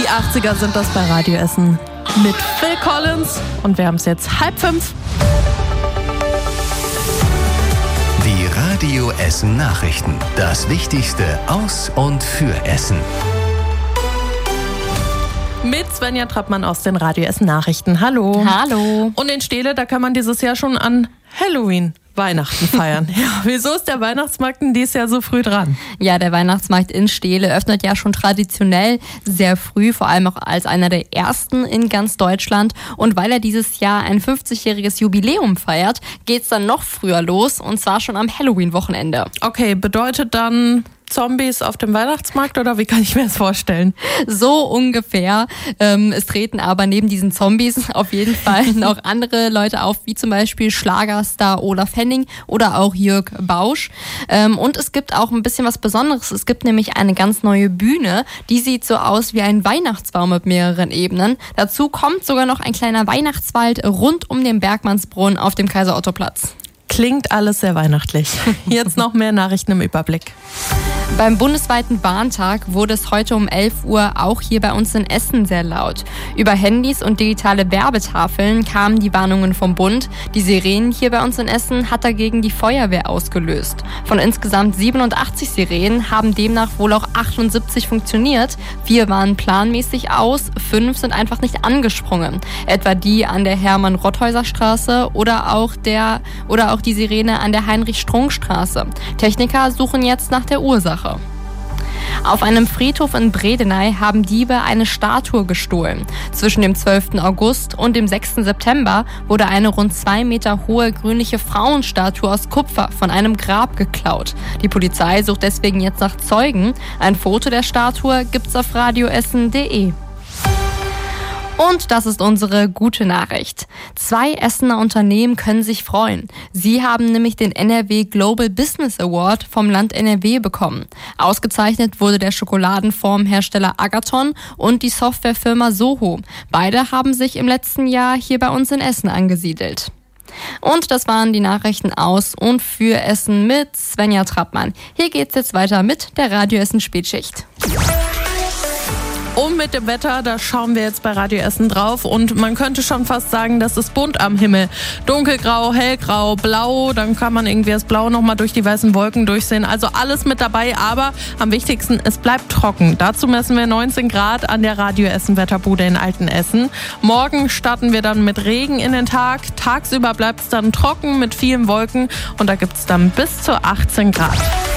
Die 80er sind das bei Radio Essen mit Phil Collins und wir haben es jetzt 4:30. Die Radio Essen Nachrichten. Das Wichtigste aus und für Essen. Mit Svenja Trappmann aus den Radio Essen Nachrichten. Hallo. Hallo. Und in Steele, da kann man dieses Jahr schon an Halloween Weihnachten feiern. Ja, wieso ist der Weihnachtsmarkt denn dieses Jahr so früh dran? Ja, der Weihnachtsmarkt in Steele öffnet ja schon traditionell sehr früh, vor allem auch als einer der ersten in ganz Deutschland. Und weil er dieses Jahr ein 50-jähriges Jubiläum feiert, geht's dann noch früher los, und zwar schon am Halloween-Wochenende. Okay, bedeutet dann Zombies auf dem Weihnachtsmarkt oder wie kann ich mir das vorstellen? So ungefähr. Es treten aber neben diesen Zombies auf jeden Fall noch andere Leute auf, wie zum Beispiel Schlagerstar Olaf Henning oder auch Jörg Bausch. Und es gibt auch ein bisschen was Besonderes. Es gibt nämlich eine ganz neue Bühne, die sieht so aus wie ein Weihnachtsbaum mit mehreren Ebenen. Dazu kommt sogar noch ein kleiner Weihnachtswald rund um den Bergmannsbrunnen auf dem Kaiser-Otto-Platz. Klingt alles sehr weihnachtlich. Jetzt noch mehr Nachrichten im Überblick. Beim bundesweiten Warntag wurde es heute um 11 Uhr auch hier bei uns in Essen sehr laut. Über Handys und digitale Werbetafeln kamen die Warnungen vom Bund. Die Sirenen hier bei uns in Essen hat dagegen die Feuerwehr ausgelöst. Von insgesamt 87 Sirenen haben demnach wohl auch 78 funktioniert. 4 waren planmäßig aus, 5 sind einfach nicht angesprungen. Etwa die an der Hermann-Rotthäuser-Straße oder auch die Sirene an der Heinrich-Strunk-Straße. Techniker suchen jetzt nach der Ursache. Auf einem Friedhof in Bredeney haben Diebe eine Statue gestohlen. Zwischen dem 12. August und dem 6. September wurde eine rund 2 Meter hohe grünliche Frauenstatue aus Kupfer von einem Grab geklaut. Die Polizei sucht deswegen jetzt nach Zeugen. Ein Foto der Statue gibt's auf radioessen.de. Und das ist unsere gute Nachricht. 2 Essener Unternehmen können sich freuen. Sie haben nämlich den NRW Global Business Award vom Land NRW bekommen. Ausgezeichnet wurde der Schokoladenformhersteller Agathon und die Softwarefirma Soho. Beide haben sich im letzten Jahr hier bei uns in Essen angesiedelt. Und das waren die Nachrichten aus und für Essen mit Svenja Trappmann. Hier geht's jetzt weiter mit der Radio Essen Spätschicht. Und mit dem Wetter, da schauen wir jetzt bei Radio Essen drauf und man könnte schon fast sagen, das ist bunt am Himmel. Dunkelgrau, hellgrau, blau, dann kann man irgendwie das Blau nochmal durch die weißen Wolken durchsehen. Also alles mit dabei, aber am wichtigsten, es bleibt trocken. Dazu messen wir 19 Grad an der Radio Essen Wetterbude in Altenessen. Morgen starten wir dann mit Regen in den Tag. Tagsüber bleibt es dann trocken mit vielen Wolken und da gibt es dann bis zu 18 Grad.